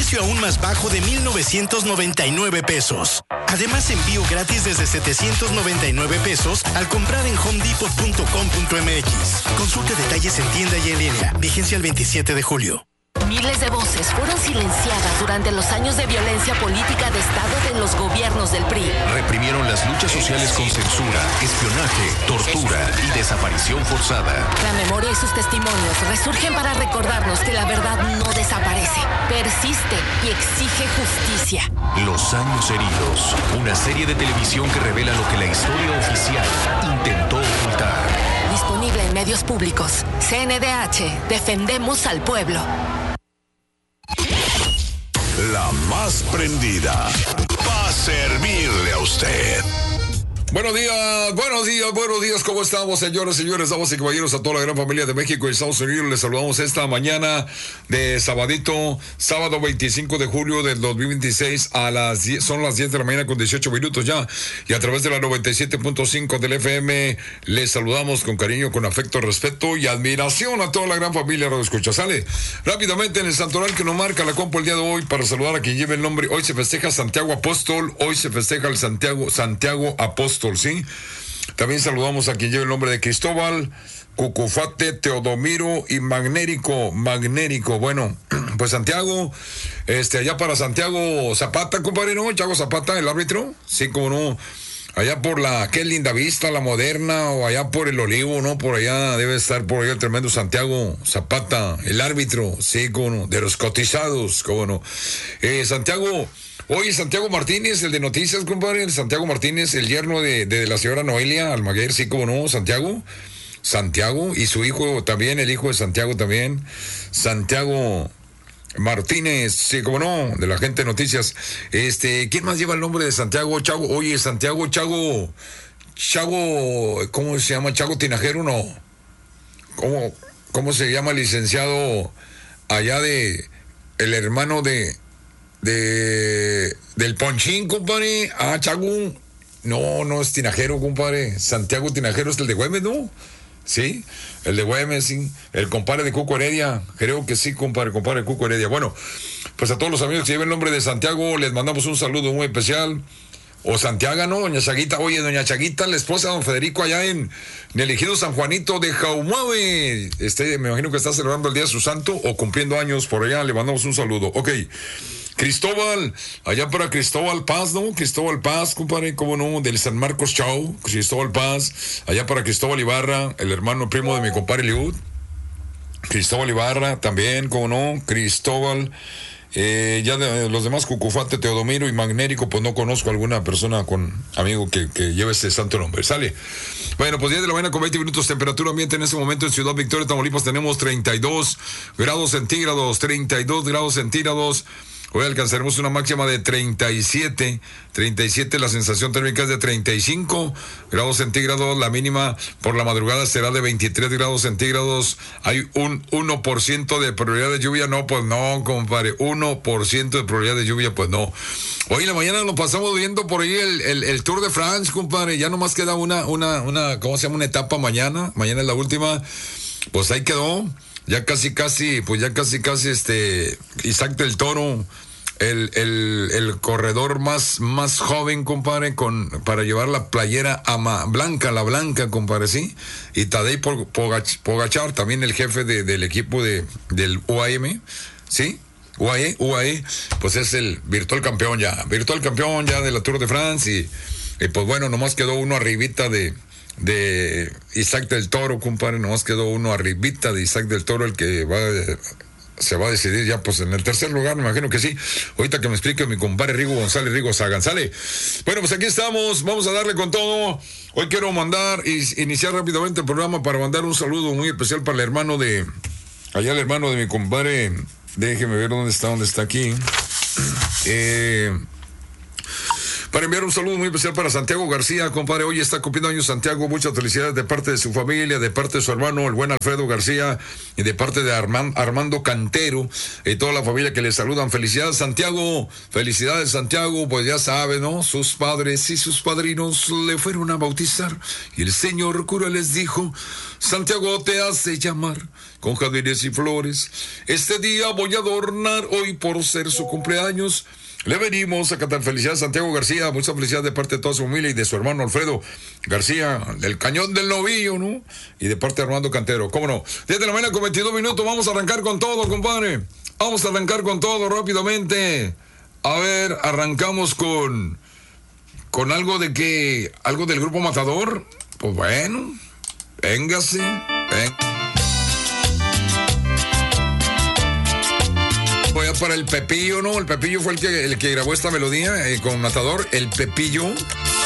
precio aún más bajo de 1,999 pesos. Además, envío gratis desde 799 pesos al comprar en homedepot.com.mx. Consulte detalles en tienda y en línea. Vigencia el 27 de julio. Miles de voces fueron silenciadas durante los años de violencia política de Estado de los gobiernos del PRI. Reprimieron las luchas sociales con censura, espionaje, tortura y desaparición forzada. La memoria y sus testimonios resurgen para recordarnos que la verdad no desaparece, persiste y exige justicia. Los años heridos, una serie de televisión que revela lo que la historia oficial intentó ocultar. Disponible en medios públicos. CNDH, defendemos al pueblo. La más prendida va a servirle a usted. Buenos días, ¿cómo estamos, señoras, señores, damas y caballeros, a toda la gran familia de México y Estados Unidos? Les saludamos esta mañana de sábado 25 de julio del 2026 son las 10 de la mañana con 18 minutos ya, y a través de la 97.5 del FM les saludamos con cariño, con afecto, respeto y admiración a toda la gran familia Radio Escucha. Sale rápidamente en el santoral que nos marca la compa el día de hoy para saludar a quien lleve el nombre. Hoy se festeja Santiago Apóstol, hoy se festeja el Santiago Apóstol, ¿sí? También saludamos a quien lleva el nombre de Cristóbal, Cucufate, Teodomiro y Magnérico. Bueno, pues Santiago, allá para Santiago Zapata, compadre, ¿no? Chago Zapata, el árbitro, sí, como no, allá por qué linda vista, la Moderna, o allá por el Olivo, ¿no? Por allá debe estar por allá el tremendo Santiago Zapata, el árbitro, sí, como no, de los cotizados, como no. Oye, Santiago Martínez, el de noticias, compadre, Santiago Martínez, el yerno de la señora Noelia Almaguer, sí, como no, Santiago, y su hijo también, el hijo de Santiago también, Santiago Martínez, sí, como no, de la gente de noticias. ¿Quién más lleva el nombre de Santiago? Chago, oye, Chago, ¿cómo se llama? Chago Tinajero, no. ¿Cómo se llama el licenciado allá el hermano del Ponchín, compadre? Chago, no es Tinajero, compadre. Santiago Tinajero es el de Güemes, ¿no? Sí, el de Güemes, sí. El compadre de Cuco Heredia, creo que sí, compadre de Cuco Heredia. Bueno, pues a todos los amigos que lleven el nombre de Santiago, les mandamos un saludo muy especial. O Santiago, ¿no? Doña Chaguita, oye, doña Chaguita, la esposa de don Federico allá en el ejido San Juanito de Jaumabe. Me imagino que está celebrando el día de su santo o cumpliendo años por allá, le mandamos un saludo. Ok. Cristóbal, allá para Cristóbal Paz, ¿no? Cristóbal Paz, compadre, cómo no, del San Marcos Chau, Cristóbal Paz, allá para Cristóbal Ibarra, el hermano primo de mi compadre Liud. Cristóbal Ibarra también, cómo no, Cristóbal. Ya de los demás, Cucufate, Teodomiro y Magnérico, pues no conozco alguna persona amigo que lleve ese santo nombre. Sale. Bueno, pues 10 de la mañana con 20 minutos, temperatura ambiente en este momento en Ciudad Victoria, Tamaulipas, tenemos 32 grados centígrados, 32 grados centígrados. Hoy alcanzaremos una máxima de 37, la sensación térmica es de 35 grados centígrados, la mínima por la madrugada será de 23 grados centígrados, hay un 1% de probabilidad de lluvia, no, pues no, compadre, 1% de probabilidad de lluvia, pues no. Hoy en la mañana nos pasamos viendo por ahí el Tour de France, compadre, ya nomás queda una, ¿cómo se llama? Una etapa mañana es la última, pues ahí quedó. Ya casi, Isaac del Toro, el corredor más joven, compadre, para llevar la playera la blanca, compadre, ¿sí? Y Tadej Pogačar, también el jefe del equipo del UAM, ¿sí? UAE, pues es el virtual campeón ya de la Tour de France, y pues bueno, nomás quedó uno arribita de Isaac del Toro, compadre, nomás quedó uno arribita de Isaac del Toro, el que se va a decidir ya pues en el tercer lugar, me imagino que sí. Ahorita que me explique mi compadre Rigo González, Rigo Sagan, sale. Bueno, pues aquí estamos, vamos a darle con todo. Hoy quiero iniciar rápidamente el programa para mandar un saludo muy especial para el hermano de mi compadre, déjeme ver dónde está aquí. Para enviar un saludo muy especial para Santiago García, compadre. Hoy está cumpliendo años Santiago. Muchas felicidades de parte de su familia, de parte de su hermano, el buen Alfredo García, y de parte de Armando Cantero y toda la familia que le saludan. Felicidades, Santiago. Felicidades, Santiago. Pues ya sabe, ¿no? Sus padres y sus padrinos le fueron a bautizar y el señor cura les dijo: Santiago te hace llamar. con jardines y flores. Este día voy a adornar, hoy por ser su cumpleaños. Le venimos a cantar felicidades a Santiago García, mucha felicidad de parte de toda su familia y de su hermano Alfredo García, del Cañón del Novillo, ¿no? Y de parte de Armando Cantero, ¿cómo no? 10 de la mañana con 22 minutos, vamos a arrancar con todo, compadre. Vamos a arrancar con todo rápidamente. A ver, arrancamos con algo de que, algo del Grupo Matador. Pues bueno, véngase, Voy para el Pepillo, ¿no? El Pepillo fue el que grabó esta melodía con Matador. El Pepillo.